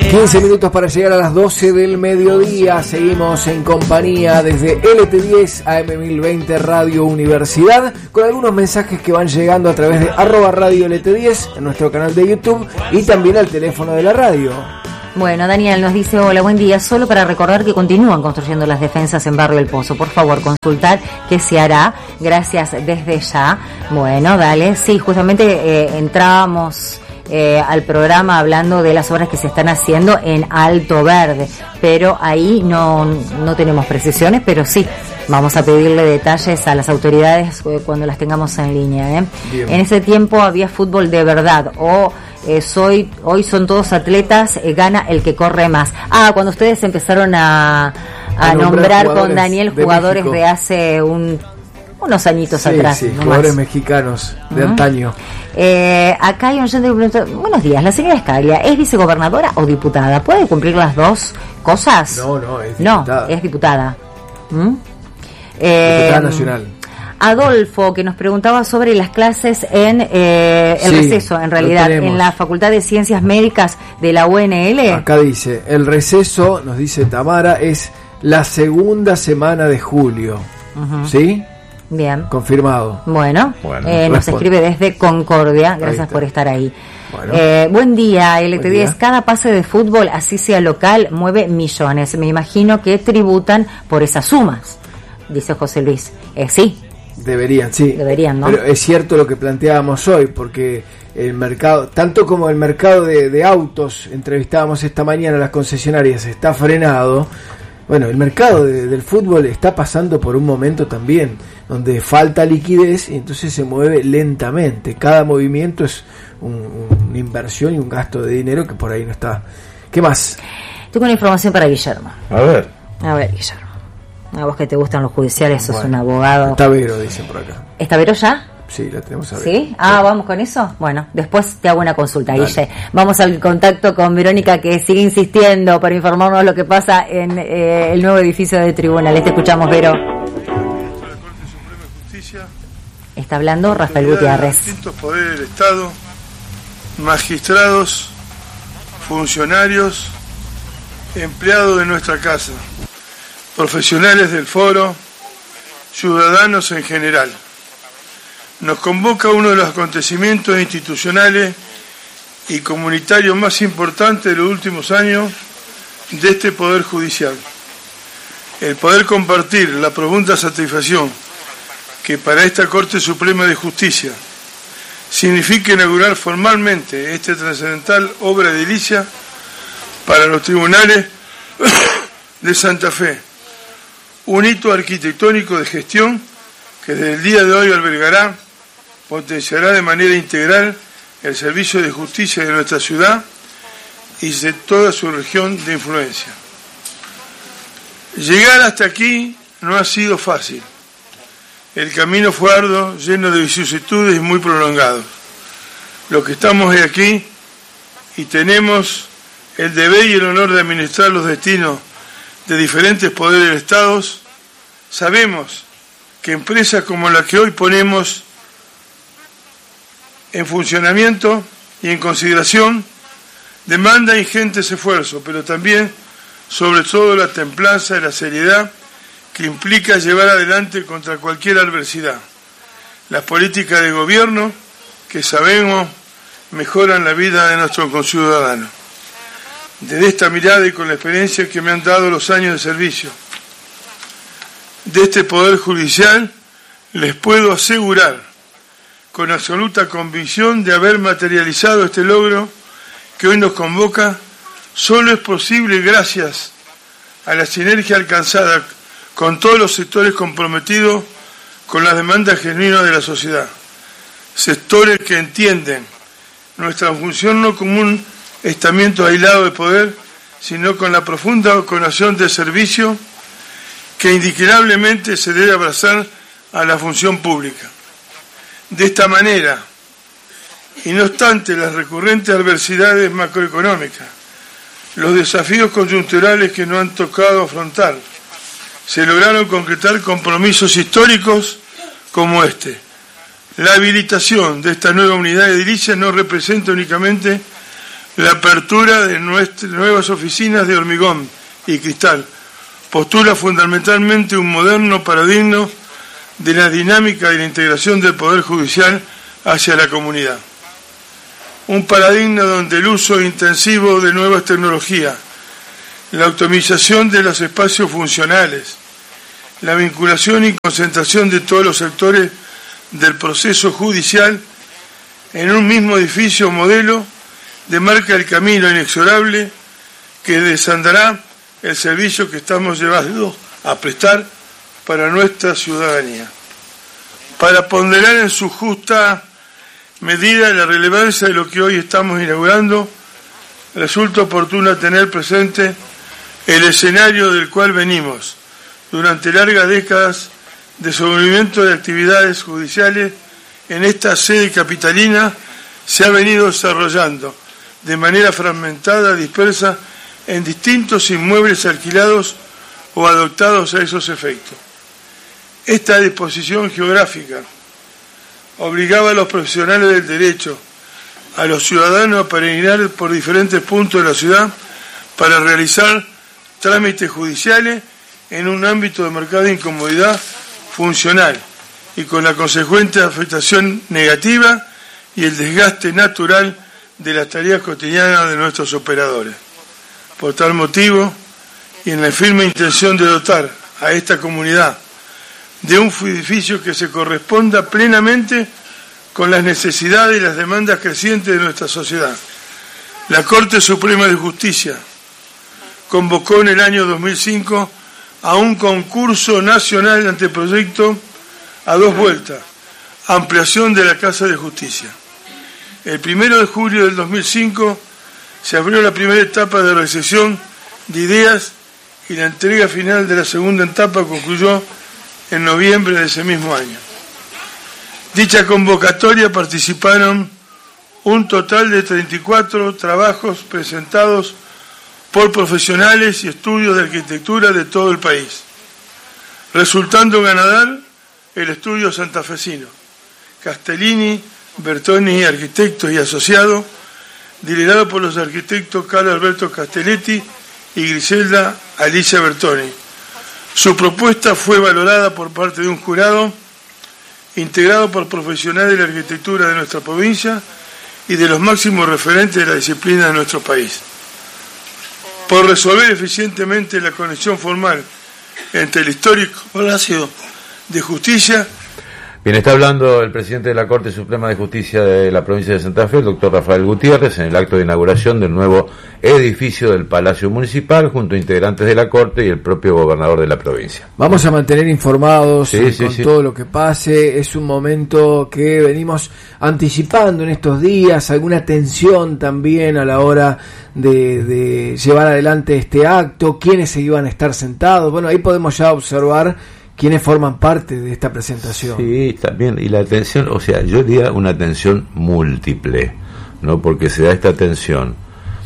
15 minutos para llegar a las 12 del mediodía. Seguimos en compañía desde LT10 AM1020 Radio Universidad, con algunos mensajes que van llegando a través de @Radio LT10 en nuestro canal de YouTube y también al teléfono de la radio. Bueno, Daniel nos dice: hola, buen día. Solo para recordar que continúan construyendo las defensas en Barrio El Pozo. Por favor, consultar qué se hará. Gracias desde ya. Bueno, dale. Sí, justamente entrábamos al programa hablando de las obras que se están haciendo en Alto Verde, pero ahí no tenemos precisiones, pero sí vamos a pedirle detalles a las autoridades cuando las tengamos en línea. En ese tiempo había fútbol de verdad, hoy son todos atletas, gana el que corre más. Cuando ustedes empezaron a nombrar con Daniel jugadores de hace unos añitos atrás. Sí, jugadores mexicanos de antaño. Acá hay un oyente que pregunta: buenos días, la señora Escaglia, ¿es vicegobernadora o diputada? ¿Puede cumplir las dos cosas? No, es diputada. No, es diputada. Diputada nacional. Adolfo, que nos preguntaba sobre las clases en el receso, en realidad, en la Facultad de Ciencias Médicas de la UNL. Acá dice, el receso, nos dice Tamara, es la segunda semana de julio. ¿Sí? Bien. Confirmado. Bueno, nos escribe desde Concordia. Gracias por estar ahí. Bueno. Buen día, LT10. Cada pase de fútbol, así sea local, mueve millones. Me imagino que tributan por esas sumas, dice José Luis. Sí. Deberían, ¿no? Pero es cierto lo que planteábamos hoy, porque el mercado, tanto como el mercado de autos, entrevistábamos esta mañana a las concesionarias, está frenado. Bueno, el mercado del fútbol está pasando por un momento también donde falta liquidez y entonces se mueve lentamente. Cada movimiento es una inversión y un gasto de dinero que por ahí no está. ¿Qué más? Tengo una información para Guillermo. A ver, Guillermo. A vos que te gustan los judiciales, sos un abogado. Está Vero, dicen por acá. ¿Está Vero ya? Sí, la tenemos a ver. ¿Sí? ¿Vamos con eso? Bueno, después te hago una consulta, Guille. Vamos al contacto con Verónica, que sigue insistiendo para informarnos lo que pasa en el nuevo edificio de tribunales. Te escuchamos, Vero. Está hablando Rafael Gutiérrez. Distintos poderes del Estado, magistrados, funcionarios, empleados de nuestra casa, profesionales del foro, ciudadanos en general. Nos convoca uno de los acontecimientos institucionales y comunitarios más importantes de los últimos años de este Poder Judicial. El poder compartir la profunda satisfacción que para esta Corte Suprema de Justicia significa inaugurar formalmente esta trascendental obra edilicia para los tribunales de Santa Fe, un hito arquitectónico de gestión que desde el día de hoy albergará, potenciará de manera integral el servicio de justicia de nuestra ciudad y de toda su región de influencia. Llegar hasta aquí no ha sido fácil. El camino fue arduo, lleno de vicisitudes y muy prolongado. Los que estamos aquí y tenemos el deber y el honor de administrar los destinos de diferentes poderes del Estado, sabemos que empresas como la que hoy ponemos en funcionamiento y en consideración demanda ingentes esfuerzos, pero también, sobre todo, la templanza y la seriedad que implica llevar adelante contra cualquier adversidad las políticas de gobierno que sabemos mejoran la vida de nuestros conciudadanos. Desde esta mirada y con la experiencia que me han dado los años de servicio de este Poder Judicial, les puedo asegurar con absoluta convicción de haber materializado este logro que hoy nos convoca, solo es posible gracias a la sinergia alcanzada con todos los sectores comprometidos con las demandas genuinas de la sociedad. Sectores que entienden nuestra función no como un estamento aislado de poder, sino con la profunda vocación de servicio que indiscriminadamente se debe abrazar a la función pública. De esta manera, y no obstante las recurrentes adversidades macroeconómicas, los desafíos coyunturales que nos han tocado afrontar, se lograron concretar compromisos históricos como este. La habilitación de esta nueva unidad edilicia no representa únicamente la apertura de nuevas oficinas de hormigón y cristal postula fundamentalmente un moderno paradigma de la dinámica y la integración del Poder Judicial hacia la comunidad. Un paradigma donde el uso intensivo de nuevas tecnologías, la optimización de los espacios funcionales, la vinculación y concentración de todos los sectores del proceso judicial en un mismo edificio modelo demarca el camino inexorable que desandará el servicio que estamos llevando a prestar para nuestra ciudadanía. Para ponderar en su justa medida la relevancia de lo que hoy estamos inaugurando, resulta oportuno tener presente el escenario del cual venimos durante largas décadas de sobrevivimiento de actividades judiciales. En esta sede capitalina se ha venido desarrollando de manera fragmentada, dispersa, en distintos inmuebles alquilados o adoptados a esos efectos. Esta disposición geográfica obligaba a los profesionales del derecho, a los ciudadanos a peregrinar por diferentes puntos de la ciudad para realizar trámites judiciales en un ámbito de marcada incomodidad funcional y con la consecuente afectación negativa y el desgaste natural de las tareas cotidianas de nuestros operadores. Por tal motivo, y en la firme intención de dotar a esta comunidad de un edificio que se corresponda plenamente con las necesidades y las demandas crecientes de nuestra sociedad, la Corte Suprema de Justicia convocó en el año 2005 a un concurso nacional de anteproyecto a 2 vueltas, ampliación de la Casa de Justicia. El 1 de julio del 2005 se abrió la primera etapa de recepción de ideas y la entrega final de la segunda etapa concluyó en noviembre de ese mismo año. Dicha convocatoria participaron un total de 34 trabajos presentados por profesionales y estudios de arquitectura de todo el país, resultando ganador el estudio santafesino, Castellini, Bertoni, Arquitectos y Asociados, liderado por los arquitectos Carlos Alberto Castelletti y Griselda Alicia Bertoni. Su propuesta fue valorada por parte de un jurado integrado por profesionales de la arquitectura de nuestra provincia y de los máximos referentes de la disciplina de nuestro país. Por resolver eficientemente la conexión formal entre el histórico Palacio de Justicia. Bien, está hablando el presidente de la Corte Suprema de Justicia de la provincia de Santa Fe, el doctor Rafael Gutiérrez, en el acto de inauguración del nuevo edificio del Palacio Municipal, junto a integrantes de la Corte y el propio gobernador de la provincia. Vamos a mantener informados con todo lo que pase. Es un momento que venimos anticipando en estos días, alguna tensión también a la hora de llevar adelante este acto, quiénes se iban a estar sentados. Bueno, ahí podemos ya observar quiénes forman parte de esta presentación. Sí, también, y la atención, o sea, yo diría una atención múltiple, ¿no? Porque se da esta atención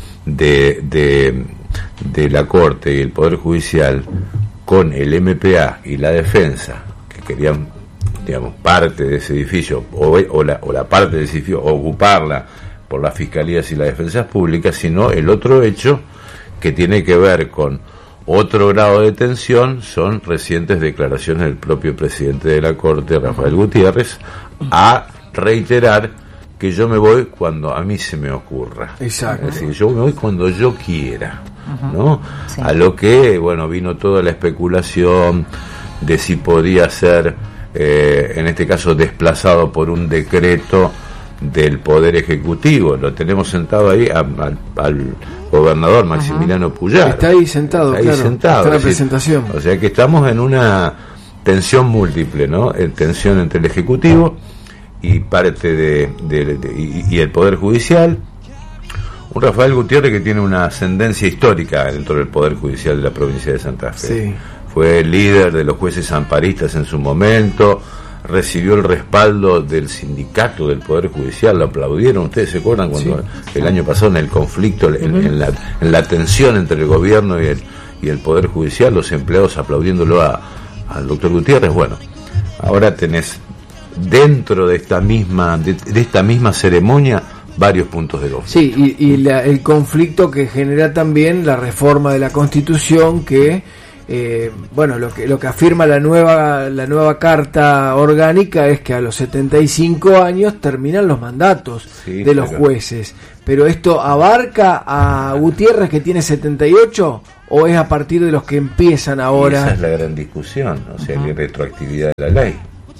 de la Corte y el Poder Judicial con el MPA y la defensa, que querían, digamos, parte de ese edificio, o la parte de ese edificio, ocuparla por las fiscalías y las defensas públicas, sino el otro hecho que tiene que ver con otro grado de tensión son recientes declaraciones del propio presidente de la Corte, Rafael Gutiérrez, a reiterar que yo me voy cuando a mí se me ocurra. Exacto. Es decir, yo me voy cuando yo quiera, ¿no? Sí. A lo que, bueno, vino toda la especulación de si podía ser, en este caso, desplazado por un decreto del Poder Ejecutivo. Lo tenemos sentado ahí al gobernador Maximiliano Puyaro. Está ahí sentado, está ahí sentado. Está en la presentación. O sea que estamos en una tensión múltiple, ¿no? Tensión entre el Ejecutivo y parte y el Poder Judicial. Un Rafael Gutiérrez que tiene una ascendencia histórica dentro del Poder Judicial de la provincia de Santa Fe. Sí. Fue líder de los jueces amparistas en su momento, recibió el respaldo del sindicato del Poder Judicial, lo aplaudieron. ¿Ustedes se acuerdan cuando el año pasado, en el conflicto, en la tensión entre el gobierno y el Poder Judicial, los empleados aplaudiéndolo al doctor Gutiérrez? Bueno, ahora tenés dentro de esta misma ceremonia varios puntos de los. Sí, y el conflicto que genera también la reforma de la Constitución que lo que afirma la nueva Carta Orgánica es que a los 75 años terminan los mandatos de los jueces. Pero esto abarca a Gutiérrez, que tiene 78, o es a partir de los que empiezan ahora. Esa es la gran discusión, o sea, la retroactividad de la ley.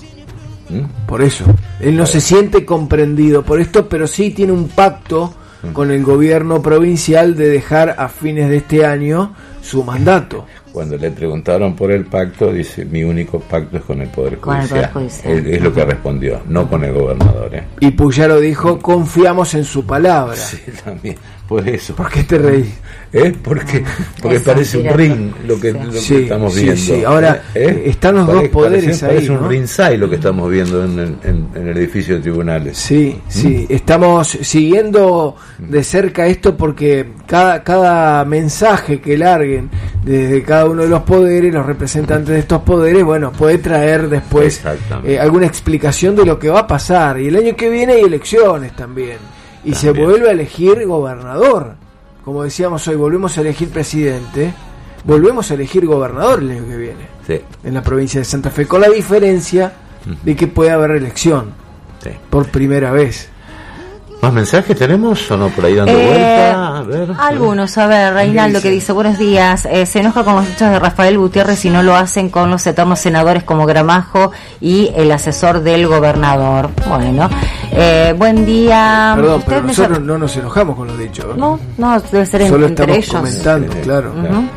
Por eso, él no se siente comprendido por esto, pero sí tiene un pacto con el gobierno provincial de dejar a fines de este año su mandato. Cuando le preguntaron por el pacto, dice, mi único pacto es con el Poder Judicial. Es lo que respondió, no con el gobernador. Y Puyaro dijo, confiamos en su palabra. Sí, también, por eso. ¿Por qué te reís? Porque parece un ring lo que estamos viendo. Sí. Ahora, están los dos poderes ahí, parece un ringside lo que estamos viendo en el edificio de tribunales. Sí, estamos siguiendo de cerca esto porque cada mensaje que larguen desde cada uno de los poderes, los representantes de estos poderes, puede traer después alguna explicación de lo que va a pasar. Y el año que viene hay elecciones también. Y se vuelve a elegir gobernador. Como decíamos hoy, volvemos a elegir presidente, volvemos a elegir gobernador el año que viene en la provincia de Santa Fe, con la diferencia de que puede haber elección por primera vez. ¿Más mensajes tenemos o no por ahí dando vuelta? A ver, algunos, Reinaldo que dice, buenos días, se enoja con los hechos de Rafael Gutiérrez si no lo hacen con los eternos senadores como Gramajo y el asesor del gobernador. Bueno, buen día. Perdón, pero nosotros no nos enojamos con los dichos. No, debe ser solo entre ellos. Solo estamos comentando, claro.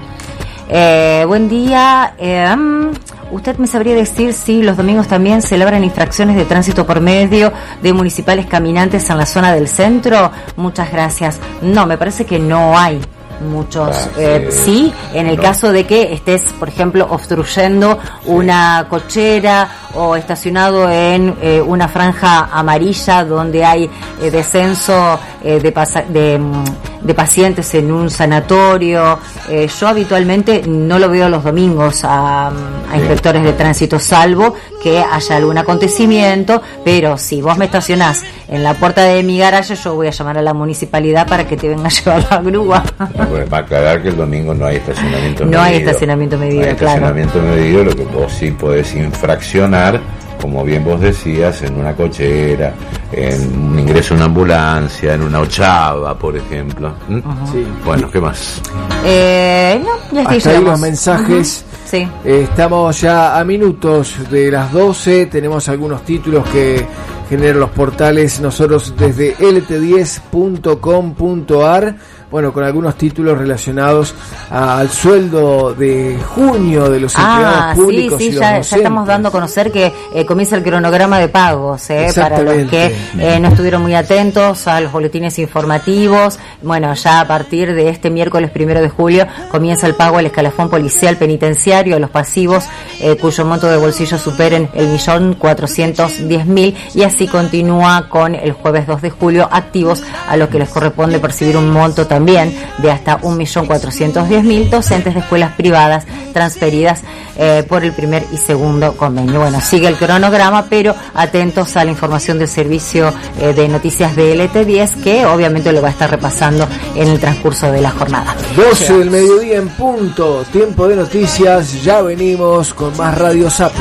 Buen día. ¿Usted me sabría decir si los domingos también celebran infracciones de tránsito por medio de municipales caminantes en la zona del centro? Muchas gracias. No, me parece que no hay muchos. Sí, en el caso de que estés, por ejemplo, obstruyendo una cochera o estacionado en una franja amarilla donde hay descenso de pacientes en un sanatorio. Yo habitualmente no lo veo los domingos a inspectores de tránsito, salvo que haya algún acontecimiento, pero si vos me estacionás en la puerta de mi garaje, yo voy a llamar a la municipalidad para que te venga a llevar la grúa. Va a aclarar que el domingo no hay estacionamiento medido. No hay estacionamiento medido, claro. Estacionamiento medido, lo que vos sí podés infraccionar, como bien vos decías, en una cochera, en un ingreso a una ambulancia, en una ochava, por ejemplo. Sí. Bueno, ¿qué más? No, ya hasta ahí los mensajes. Sí. Estamos ya a minutos de las 12, tenemos algunos títulos que generan los portales, nosotros desde lt10.com.ar, con algunos títulos relacionados al sueldo de junio de los empleados públicos. Sí, ya estamos dando a conocer que comienza el cronograma de pagos, para los que no estuvieron muy atentos a los boletines informativos. Ya a partir de este miércoles 1 de julio comienza el pago al escalafón policial penitenciario a los pasivos cuyo monto de bolsillo superen el 1.410.000, y así continúa con el jueves 2 de julio activos a los que les corresponde percibir un monto también de hasta 1.410.000 docentes de escuelas privadas transferidas por el primer y segundo convenio. Sigue el cronograma, pero atentos a la información del servicio de noticias de LT10, que obviamente lo va a estar repasando en el transcurso de la jornada. 12 del mediodía en punto, tiempo de noticias, ya venimos con más Radio Sapiens.